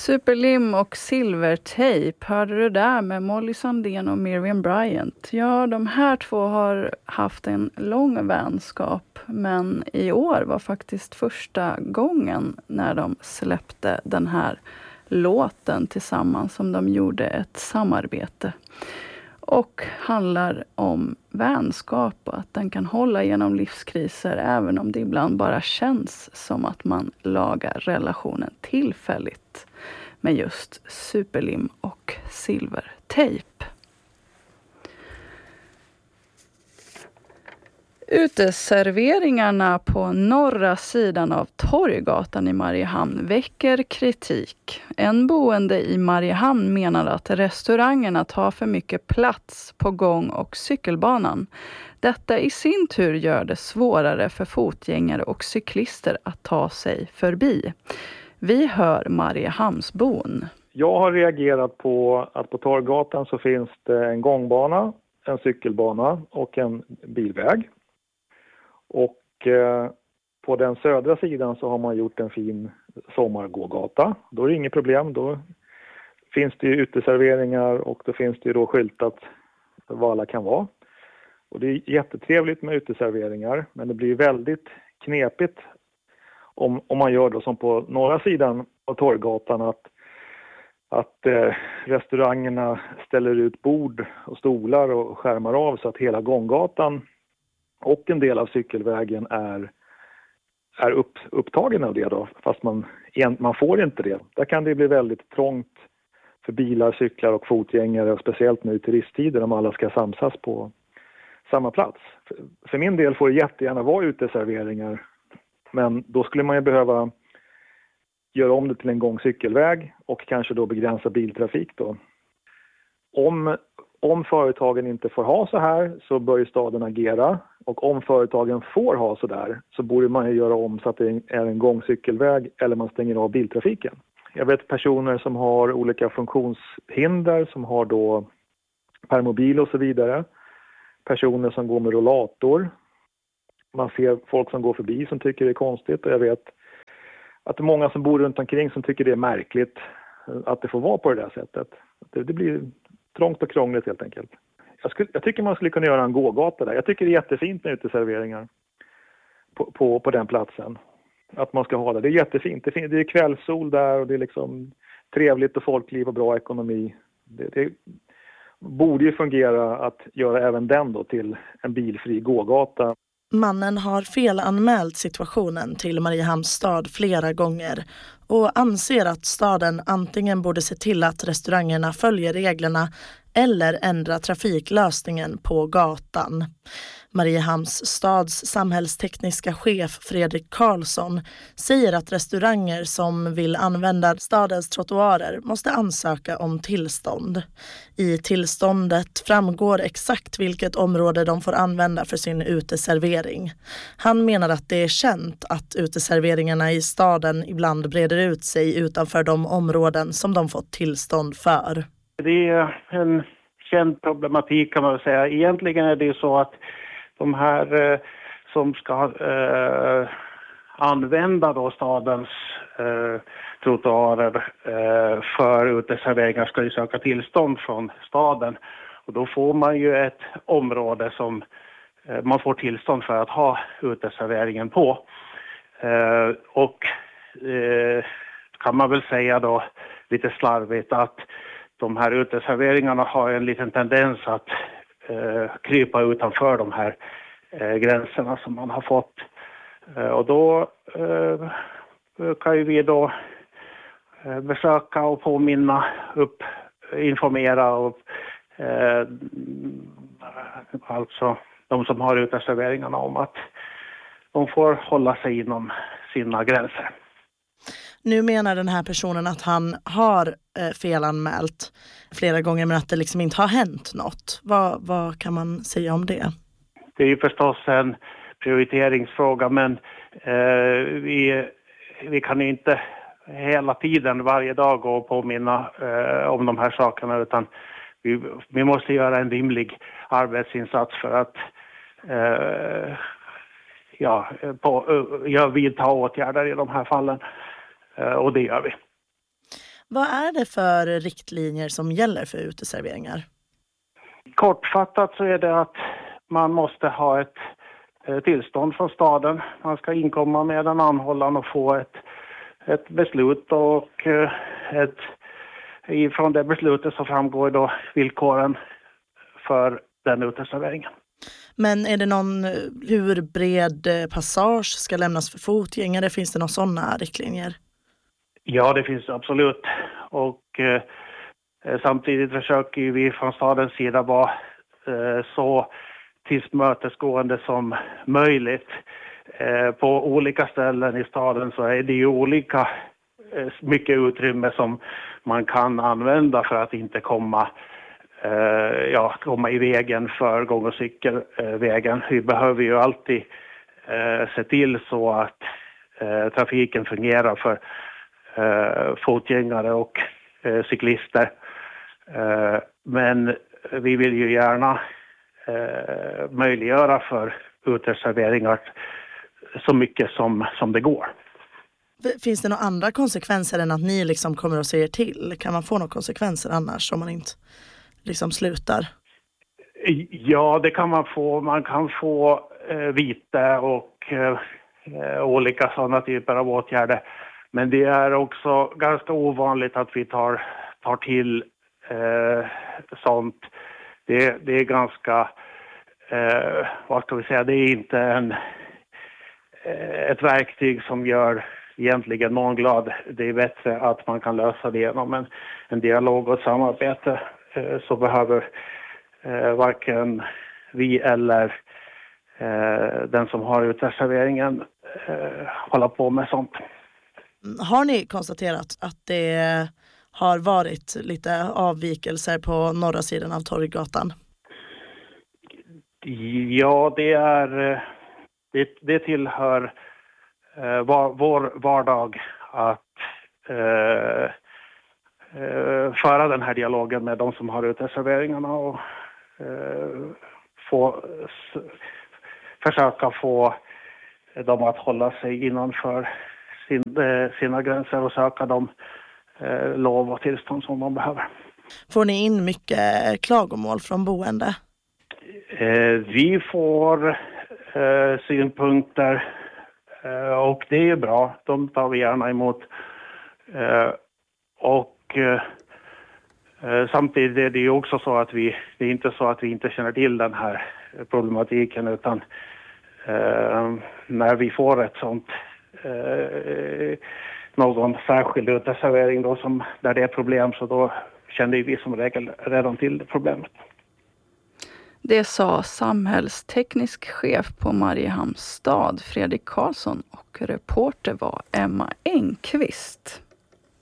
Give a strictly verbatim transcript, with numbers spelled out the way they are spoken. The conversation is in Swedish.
Superlim och silvertejp, hörde du där med Molly Sandén och Miriam Bryant. Ja, de här två har haft en lång vänskap, men i år var faktiskt första gången när de släppte den här låten tillsammans som de gjorde ett samarbete. Och handlar om vänskap och att den kan hålla genom livskriser även om det ibland bara känns som att man lagar relationen tillfälligt med just superlim och silvertejp. Uteserveringarna på norra sidan av Torggatan i Mariehamn väcker kritik. En boende i Mariehamn menar att restaurangerna tar för mycket plats på gång- och cykelbanan. Detta i sin tur gör det svårare för fotgängare och cyklister att ta sig förbi. Vi hör Mariehamnsbon. Jag har reagerat på att på Torggatan så finns det en gångbana, en cykelbana och en bilväg. Och eh, på den södra sidan så har man gjort en fin sommargågata. Då är det inget problem. Då finns det ju uteserveringar och då finns det ju då skyltat vad alla kan vara. Och det är jättetrevligt med uteserveringar, men det blir väldigt knepigt om, om man gör då som på norra sidan av Torggatan att, att eh, restaurangerna ställer ut bord och stolar och skärmar av så att hela gånggatan och en del av cykelvägen är, är upp, upptagen av det då, fast man, man får inte det. Där kan det bli väldigt trångt för bilar, cyklar och fotgängare, och speciellt nu i turisttider om alla ska samsas på samma plats. För, för min del får det jättegärna vara uteserveringar, men då skulle man ju behöva göra om det till en gångcykelväg och kanske då begränsa biltrafik då. Om Om företagen inte får ha så här så bör ju staden agera, och om företagen får ha så där så borde man ju göra om så att det är en gångcykelväg eller man stänger av biltrafiken. Jag vet personer som har olika funktionshinder, som har då permobil och så vidare. Personer som går med rollator. Man ser folk som går förbi som tycker det är konstigt, och jag vet att det är många som bor runt omkring som tycker det är märkligt att det får vara på det där sättet. Det, det blir trångt och krångligt helt enkelt. Jag, skulle, jag tycker man skulle kunna göra en gågata där. Jag tycker det är jättefint med uteserveringar på, på, på den platsen. Att man ska ha det. Det är jättefint. Det, det är kvällssol där och det är liksom trevligt och folkliv och bra ekonomi. Det, det borde ju fungera att göra även den då till en bilfri gågata. Mannen har felanmält situationen till Mariehamns stad flera gånger och anser att staden antingen borde se till att restaurangerna följer reglerna eller ändra trafiklösningen på gatan. Mariehamns stads samhällstekniska chef Fredrik Karlsson säger att restauranger som vill använda stadens trottoarer måste ansöka om tillstånd. I tillståndet framgår exakt vilket område de får använda för sin uteservering. Han menar att det är känt att uteserveringarna i staden ibland breder ut sig utanför de områden som de fått tillstånd för. Det är en känd problematik kan man väl säga. Egentligen är det så att de här eh, som ska eh, använda då stadens eh, trottoarer eh, för uteserveringar ska ju söka tillstånd från staden. Och då får man ju ett område som eh, man får tillstånd för att ha uteserveringen på. Eh, och eh, kan man väl säga då lite slarvigt att de här uteserveringarna har en liten tendens att eh, krypa utanför de här eh, gränserna som man har fått. Eh, och då eh, kan ju vi då eh, besöka och påminna upp, informera och eh, alltså de som har uteserveringarna om att de får hålla sig inom sina gränser. Nu menar den här personen att han har eh, felanmält flera gånger men att det liksom inte har hänt något. Vad, vad kan man säga om det? Det är ju förstås en prioriteringsfråga, men eh, vi, vi kan ju inte hela tiden varje dag gå och påminna eh, om de här sakerna, utan vi, vi måste göra en rimlig arbetsinsats för att eh, ja, på, uh, vidta åtgärder i de här fallen. Och det gör vi. Vad är det för riktlinjer som gäller för uteserveringar? Kortfattat så är det att man måste ha ett eh, tillstånd från staden. Man ska inkomma med en anhållan och få ett, ett beslut och eh, ett, ifrån det beslutet så framgår då villkoren för den uteserveringen. Men är det någon, hur bred passage ska lämnas för fotgängare? Finns det några sådana riktlinjer? Ja, det finns absolut. Och eh, samtidigt försöker vi från stadens sida vara eh, så tillmötesgående som möjligt. Eh, på olika ställen i staden så är det ju olika eh, mycket utrymme som man kan använda för att inte komma Uh, ja, komma i vägen för gång- och cykelvägen. Vi behöver ju alltid uh, se till så att uh, trafiken fungerar för uh, fotgängare och uh, cyklister. Uh, men vi vill ju gärna uh, möjliggöra för uteserveringar så mycket som, som det går. Finns det några andra konsekvenser än att ni liksom kommer att se er till? Kan man få några konsekvenser annars om man inte liksom slutar? Ja, det kan man få. Man kan få eh, vite och eh, olika sådana typer av åtgärder. Men det är också ganska ovanligt att vi tar, tar till eh, sånt. Det, det är ganska, eh, vad ska vi säga, det är inte en, eh, ett verktyg som gör egentligen någon glad. Det är bättre att man kan lösa det genom en, en dialog och ett samarbete. Så behöver eh, varken vi eller eh, den som har uteserveringen eh, hålla på med sånt. Har ni konstaterat att det har varit lite avvikelser på norra sidan av Torggatan? Ja, det är det, det tillhör eh, var, vår vardag att eh, föra den här dialogen med de som har uteserveringarna och eh, få, s, försöka få dem att hålla sig innanför sin, eh, sina gränser och söka de eh, lov och tillstånd som de behöver. Får ni in mycket klagomål från boende? Eh, vi får eh, synpunkter eh, och det är bra. De tar vi gärna emot. Eh, och Eh, samtidigt är det ju också så att vi, det är inte så att vi inte känner till den här problematiken, utan eh, när vi får ett sånt eh, någon särskild uteservering då som, där det är problem, så då känner vi som regel redan till problemet. Det sa samhällsteknisk chef på Mariehamns stad Fredrik Karlsson och reporter var Emma Engqvist.